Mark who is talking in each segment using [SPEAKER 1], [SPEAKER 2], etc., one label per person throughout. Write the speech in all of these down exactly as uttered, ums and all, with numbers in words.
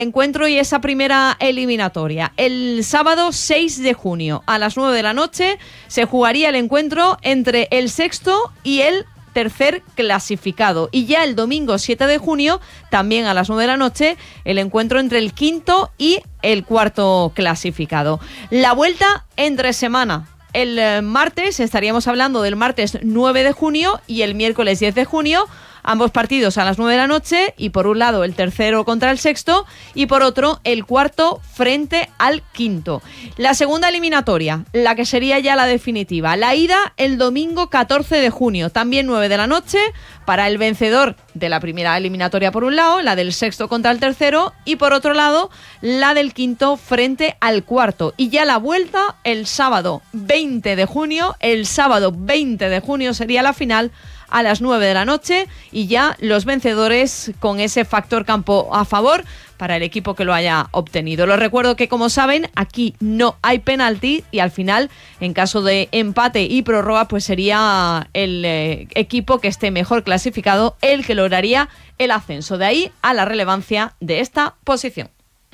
[SPEAKER 1] encuentro y esa primera eliminatoria. El sábado seis de junio a las nueve de la noche se jugaría el encuentro entre el sexto y el tercer clasificado. Y ya el domingo siete de junio, también a las nueve de la noche, el encuentro entre el quinto y el cuarto clasificado. La vuelta entre semana. El martes, estaríamos hablando del martes nueve de junio y el miércoles diez de junio, ambos partidos a las nueve de la noche, y por un lado el tercero contra el sexto y por otro el cuarto frente al quinto. La segunda eliminatoria, la que sería ya la definitiva, la ida el domingo catorce de junio, también nueve de la noche, para el vencedor de la primera eliminatoria por un lado, la del sexto contra el tercero, y por otro lado la del quinto frente al cuarto. Y ya la vuelta el sábado veinte de junio, el sábado veinte de junio sería la final a las nueve de la noche, y ya los vencedores con ese factor campo a favor para el equipo que lo haya obtenido. Les recuerdo que, como saben, aquí no hay penalti y al final, en caso de empate y prórroga, pues sería el eh, equipo que esté mejor clasificado el que lograría el ascenso. De ahí a la relevancia de esta posición.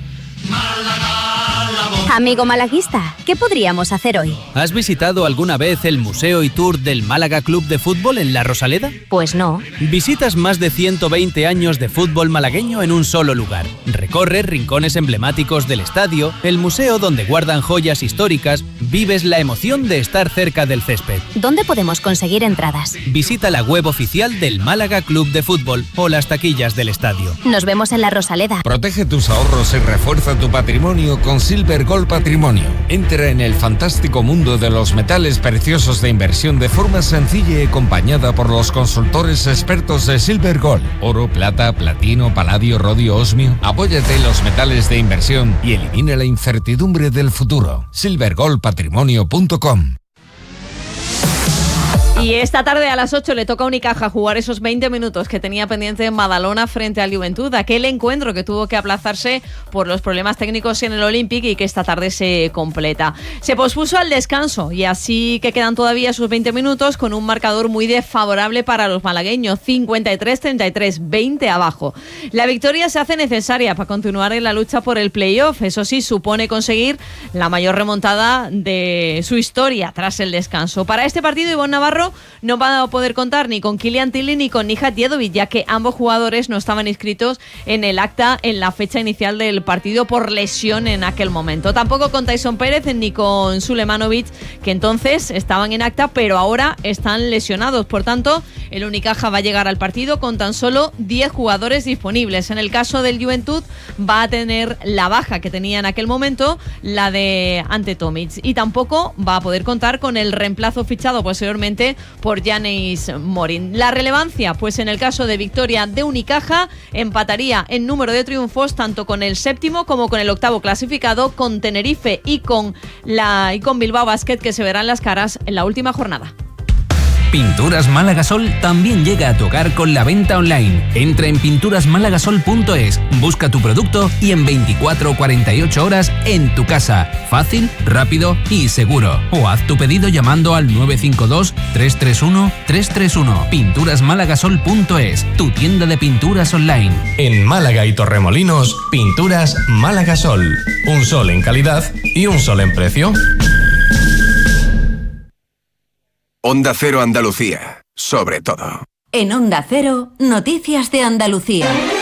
[SPEAKER 2] Amigo malaguista, ¿qué podríamos hacer hoy?
[SPEAKER 3] ¿Has visitado alguna vez el museo y tour del Málaga Club de Fútbol en La Rosaleda?
[SPEAKER 2] Pues no.
[SPEAKER 3] Visitas más de ciento veinte años de fútbol malagueño en un solo lugar. Recorres rincones emblemáticos del estadio, el museo donde guardan joyas históricas, vives la emoción de estar cerca del césped.
[SPEAKER 2] ¿Dónde podemos conseguir entradas?
[SPEAKER 3] Visita la web oficial del Málaga Club de Fútbol o las taquillas del estadio.
[SPEAKER 2] Nos vemos en La Rosaleda.
[SPEAKER 4] Protege tus ahorros y refuerza tu patrimonio con Silver Gold Patrimonio. Entra en el fantástico mundo de los metales preciosos de inversión de forma sencilla y acompañada por los consultores expertos de Silver Gold. Oro, plata, platino, paladio, rodio, osmio. Apóyate en los metales de inversión y elimina la incertidumbre del futuro. silver gold patrimonio punto com.
[SPEAKER 1] Y esta tarde a las ocho le toca a Unicaja jugar esos veinte minutos que tenía pendiente en Badalona frente al Juventud, aquel encuentro que tuvo que aplazarse por los problemas técnicos en el Olympic y que esta tarde se completa. Se pospuso al descanso y así que quedan todavía sus veinte minutos con un marcador muy desfavorable para los malagueños, cincuenta y tres treinta y tres, veinte abajo. La victoria se hace necesaria para continuar en la lucha por el playoff, eso sí, supone conseguir la mayor remontada de su historia tras el descanso. Para este partido, Ivonne Navarro no va a poder contar ni con Kylian Tilly ni con Nihat Djedovic, ya que ambos jugadores no estaban inscritos en el acta en la fecha inicial del partido por lesión en aquel momento. Tampoco con Tyson Pérez ni con Sulemanovic, que entonces estaban en acta pero ahora están lesionados. Por tanto, el Unicaja va a llegar al partido con tan solo diez jugadores disponibles. En el caso del Juventud va a tener la baja que tenía en aquel momento, la de Ante Tomic, y tampoco va a poder contar con el reemplazo fichado posteriormente por Yanis Morin. La relevancia, pues en el caso de victoria de Unicaja, empataría en número de triunfos tanto con el séptimo como con el octavo clasificado, con Tenerife y con, la, y con Bilbao Basket, que se verán las caras en la última jornada.
[SPEAKER 5] Pinturas Málaga Sol también llega a tu hogar con la venta online. Entra en pinturas málagasol punto es, busca tu producto y en veinticuatro o cuarenta y ocho horas en tu casa. Fácil, rápido y seguro. O haz tu pedido llamando al nueve cinco dos, tres tres uno, tres tres uno. pinturas málagasol punto es, tu tienda de pinturas online.
[SPEAKER 6] En Málaga y Torremolinos, Pinturas Málaga Sol. Un sol en calidad y un sol en precio.
[SPEAKER 7] Onda Cero Andalucía, sobre todo.
[SPEAKER 8] En Onda Cero, noticias de Andalucía.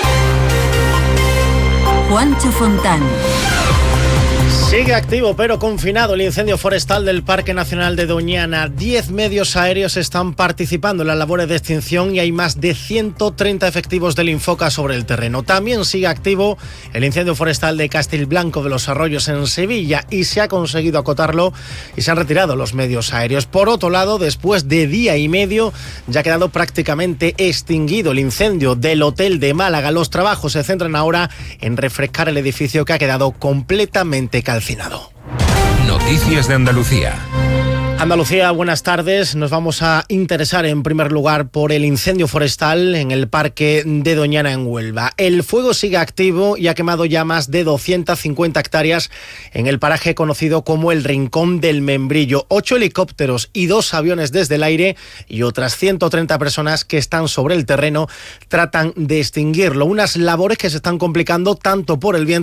[SPEAKER 8] Juancho Fontán.
[SPEAKER 9] Sigue activo pero confinado el incendio forestal del Parque Nacional de Doñana. Diez medios aéreos están participando en las labores de extinción y hay más de ciento treinta efectivos del Infoca sobre el terreno. También sigue activo el incendio forestal de Castilblanco de los Arroyos en Sevilla y se ha conseguido acotarlo y se han retirado los medios aéreos. Por otro lado, después de día y medio ya ha quedado prácticamente extinguido el incendio del Hotel de Málaga. Los trabajos se centran ahora en refrescar el edificio que ha quedado completamente calcinado.
[SPEAKER 6] Noticias de Andalucía.
[SPEAKER 9] Andalucía, buenas tardes. Nos vamos a interesar en primer lugar por el incendio forestal en el Parque de Doñana en Huelva. El fuego sigue activo y ha quemado ya más de doscientas cincuenta hectáreas en el paraje conocido como el Rincón del Membrillo. Ocho helicópteros y dos aviones desde el aire y otras ciento treinta personas que están sobre el terreno tratan de extinguirlo. Unas labores que se están complicando tanto por el viento